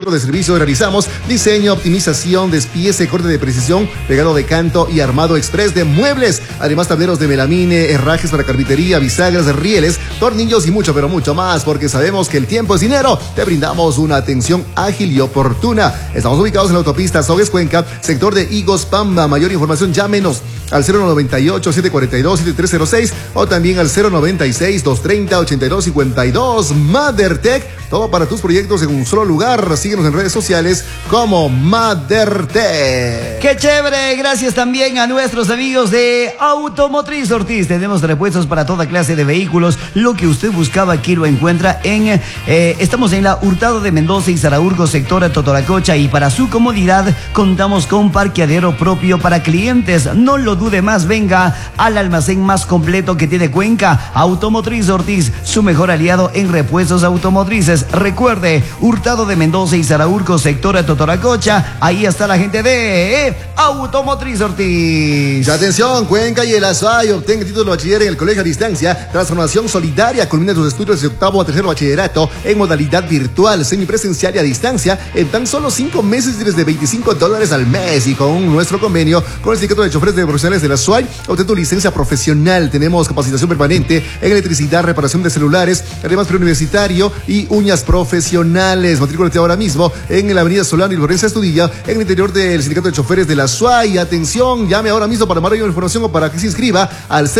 tipo de servicio realizamos diseño, optimización, despiece, corte de precisión, pegado de canto y armado express de muebles. Además, tableros de melamine, herrajes para carpintería, bisagras, rieles, tornillos y mucho, pero mucho más, porque sabemos que el tiempo es dinero. Te brindamos una atención ágil y oportuna. Estamos ubicados en la autopista Sogues Cuenca, sector de Higos Pamba. Mayor información, llámenos al 098-742-7306 o también al 096-230-8252. MotherTech, todo para tus proyectos en un solo lugar. Síguenos en redes sociales como MotherTech. ¡Qué chévere! Gracias también a nuestros amigos de Automotriz Ortiz. Tenemos repuestos para toda clase de vehículos. Lo que usted buscaba aquí lo encuentra en... estamos en la Hurtado de Mendoza y Saraurco, sector Totoracocha, y para su comodidad contamos con parqueadero propio para clientes. No lo dude más, venga al almacén más completo que tiene Cuenca. Automotriz Ortiz, su mejor aliado en repuestos automotrices. Recuerde, Hurtado de Mendoza y Saraurco, sector Totoracocha. Ahí está la gente de Automotriz Ortiz. Atención, Cuenca y el Azuay. Obtenga título de bachiller en el colegio a distancia. Transformación Solidaria. Culmina sus estudios de octavo a tercero bachillerato en modalidad virtual, semipresencial y a distancia en tan solo 5 meses y desde $25 al mes. Y con nuestro convenio con el Sindicato de Choferes de Profesionales de la SUAY, obtén tu licencia profesional. Tenemos capacitación permanente en electricidad, reparación de celulares, además preuniversitario y uñas profesionales. Matrículate ahora mismo en la avenida Solano y Lorenza Estudilla, en el interior del Sindicato de Choferes de la SUAY. Atención, llame ahora mismo para mayor información o para que se inscriba al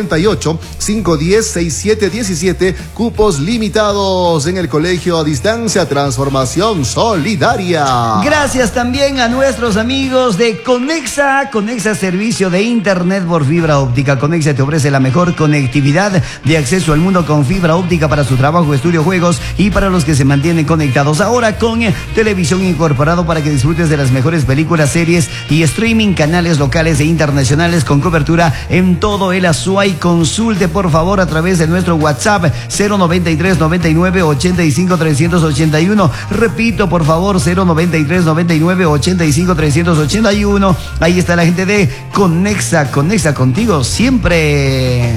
098-510-6717. Cupos limitados en el colegio a distancia. Transformación Solidaria. Gracias también a nuestros amigos de Conexa. Conexa, servicio de internet por fibra óptica. Conexa te ofrece la mejor conectividad de acceso al mundo con fibra óptica para su trabajo, estudio, juegos y para los que se mantienen conectados. Ahora con televisión incorporado para que disfrutes de las mejores películas, series y streaming, canales locales e internacionales con cobertura en todo el Azuay. Consulte por favor a través de nuestro WhatsApp 093 99 85 381. Repito por favor, 093 99 85 381. Ahí está la gente de Conexa. Conexa contigo siempre.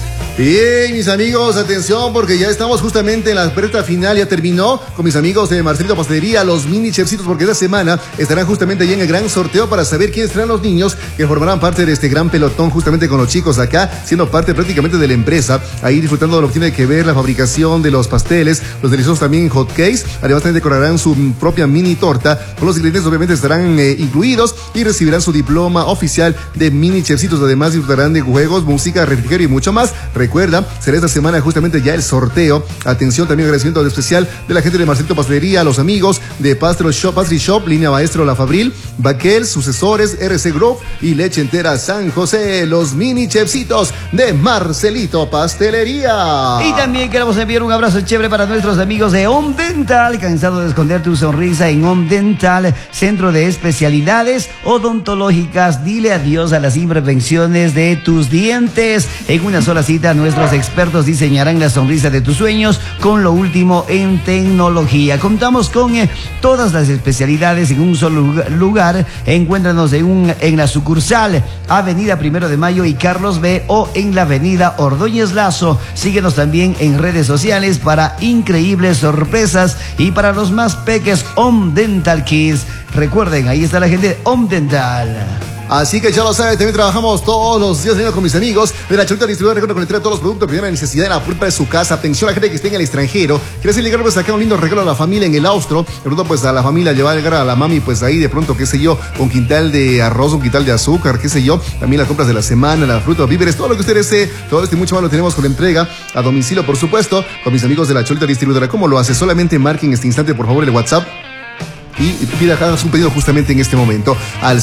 Bien, mis amigos, atención, porque ya estamos justamente en la recta final. Ya terminó con mis amigos de Marcelito Pastelería, los mini chefcitos, porque esta semana estarán justamente ya en el gran sorteo para saber quiénes serán los niños que formarán parte de este gran pelotón, justamente con los chicos acá, siendo parte prácticamente de la empresa, ahí disfrutando de lo que tiene que ver la fabricación de los pasteles, los deliciosos también hot cakes. Además también decorarán su propia mini torta, con los ingredientes obviamente estarán incluidos, y recibirán su diploma oficial de mini chefcitos. Además disfrutarán de juegos, música, refrigerio y mucho más. Recuerda, será esta semana justamente ya el sorteo. Atención, también agradecimiento especial de la gente de Marcelito Pastelería, a los amigos de Pastry Shop, Línea Maestro La Fabril, Baquel, Sucesores, RC Group y Leche Entera San José, los mini chefcitos de Marcelito Pastelería. Y también queremos enviar un abrazo chévere para nuestros amigos de Om Dental. Cansado de esconder tu sonrisa en Om Dental, centro de especialidades odontológicas. Dile adiós a las imperfecciones de tus dientes. En una sola cita, nuestros expertos diseñarán la sonrisa de tus sueños con lo último en tecnología. Contamos con todas las especialidades en un solo lugar. Encuéntranos en la sucursal Avenida 1 de Mayo y Carlos B, o en la Avenida Ordóñez Lazo. Síguenos también en redes sociales para increíbles sorpresas y para los más peques, Om Dental Kids. Recuerden, ahí está la gente de Om Dental. Así que ya lo sabes, también trabajamos todos los días con mis amigos de la Cholita Distribuidora. Recuerda con entrega todos los productos de primera necesidad en la puerta de su casa. Atención a la gente que esté en el extranjero. ¿Quieres llegar pues acá un lindo regalo a la familia en el austro? De pronto pues a la familia llevar a la mami pues ahí de pronto, qué sé yo, un quintal de arroz, un quintal de azúcar, qué sé yo. También las compras de la semana, la fruta, los víveres, todo lo que usted desee. Todo esto y mucho más lo tenemos con entrega a domicilio, por supuesto, con mis amigos de la Cholita Distribuidora. ¿Cómo lo hace? Solamente marquen este instante, por favor, el WhatsApp y pida un pedido justamente en este momento al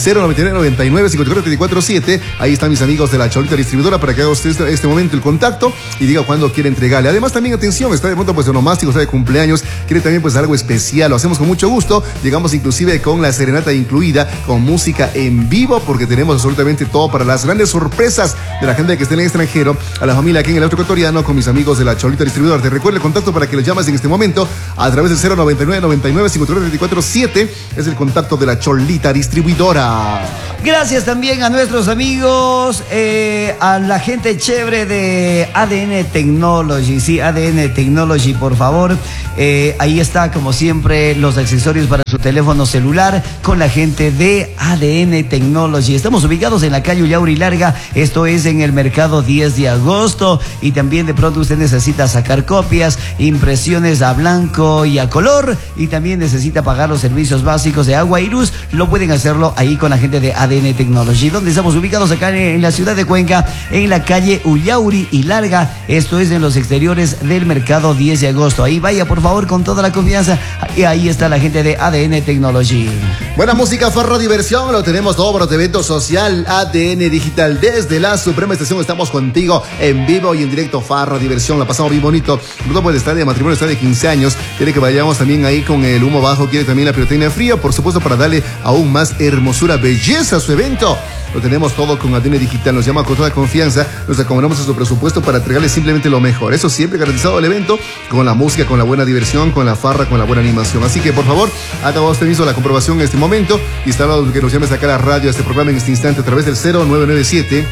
099-54-34-7. Ahí están mis amigos de la Cholita Distribuidora para que haga usted este momento el contacto y diga cuándo quiere entregarle. Además también, atención, está de pronto pues onomástico, está de cumpleaños, quiere también pues algo especial, lo hacemos con mucho gusto. Llegamos inclusive con la serenata incluida, con música en vivo, porque tenemos absolutamente todo para las grandes sorpresas de la gente que esté en el extranjero, a la familia aquí en el Alto Ecuatoriano, con mis amigos de la Cholita Distribuidora. Te recuerdo el contacto para que los llames en este momento a través del 099-99-54-34-7. 0997 es el contacto de la Cholita Distribuidora. Gracias también a nuestros amigos, a la gente chévere de ADN Technology. Sí, ADN Technology, por favor. Ahí está, como siempre, los accesorios para su teléfono celular con la gente de ADN Technology. Estamos ubicados en la calle Ullauri Larga. Esto es en el mercado 10 de agosto. Y también de pronto usted necesita sacar copias, impresiones a blanco y a color. Y también necesita pagar los servicios básicos de agua y luz. Lo pueden hacerlo ahí con la gente de ADN Technology, donde estamos ubicados acá en la ciudad de Cuenca, en la calle Ullauri y Larga. Esto es en los exteriores del mercado 10 de agosto. Ahí vaya, por favor, con toda la confianza. Y ahí está la gente de ADN Technology. Buena música, farra, diversión. Lo tenemos todo para tu evento social ADN Digital. Desde la Suprema Estación estamos contigo en vivo y en directo. Farra, diversión. La pasamos bien bonito. No puede estar de matrimonio, está de 15 años. Quiere que vayamos también ahí con el humo bajo. Quiere también la pirotecnia fría, por supuesto, para darle aún más hermosura, belleza a su evento. Lo tenemos todo con ADN Digital. Nos llama con toda confianza. Nos acomodamos a su presupuesto para entregarle simplemente lo mejor. Eso siempre garantizado el evento, con la música, con la buena diversión, con la farra, con la buena animación. Así que, por favor, haga usted mismo la comprobación en este momento y está hablando que nos llame a sacar a radio a este programa en este instante a través del 0997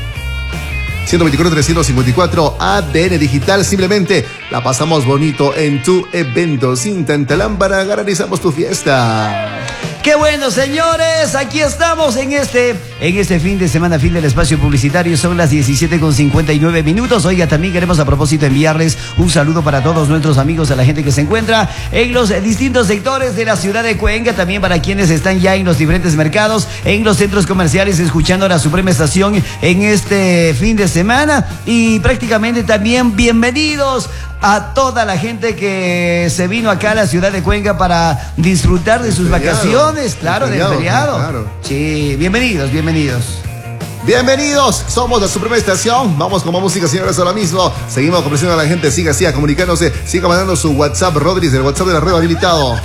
124-354 ADN Digital. Simplemente la pasamos bonito en tu evento. Sin tanta lámpara, garantizamos tu fiesta. Qué bueno, señores, aquí estamos en este fin de semana, fin del espacio publicitario. Son las 17:59. Oiga, también queremos a propósito enviarles un saludo para todos nuestros amigos, a la gente que se encuentra en los distintos sectores de la ciudad de Cuenca, también para quienes están ya en los diferentes mercados, en los centros comerciales, escuchando a la Suprema Estación en este fin de semana. Y prácticamente también bienvenidos a toda la gente que se vino acá a la ciudad de Cuenca para disfrutar de sus vacaciones, claro, del feriado. Claro. Sí, bienvenidos. Bienvenidos, somos la Suprema Estación. Vamos con más música, señores, ahora mismo. Seguimos complaciendo a la gente, siga comunicándose, siga mandando su WhatsApp, Rodríguez, el WhatsApp de la red habilitado.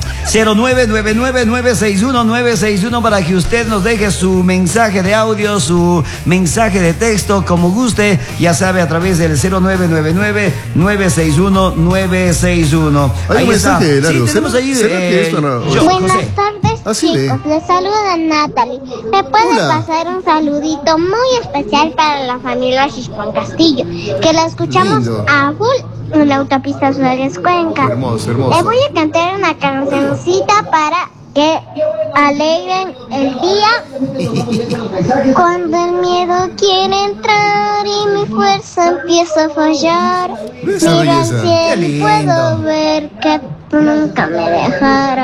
0999-961-961 para que usted nos deje su mensaje de audio, su mensaje de texto, como guste, ya sabe, a través del 0999-961-961. Hay un mensaje, Dario. Sí, tenemos ahí. Buenas tardes, chicos. Les saluda Natalie. ¿Me puede pasar un saludito muy especial para la familia Chispón Castillo, que la escuchamos a full en la autopista Suárez Cuenca? Hermoso. Le voy a cantar una cancioncita para que alegren el día. Cuando el miedo quiere entrar y mi fuerza empieza a fallar, miro al cielo y puedo ver que tú nunca me dejarás.